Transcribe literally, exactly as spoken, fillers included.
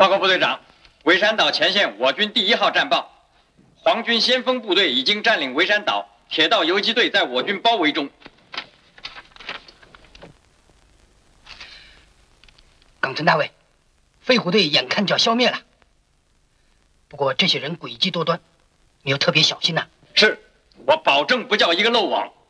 报告部队长，围山岛前线我军第一号战报，皇军先锋部队已经占领围山岛，铁道游击队在我军包围中。 冈村大尉，飞虎队眼看就要消灭了。不过这些人诡计多端，你要特别小心呐、啊。 是，我保证不叫一个漏网。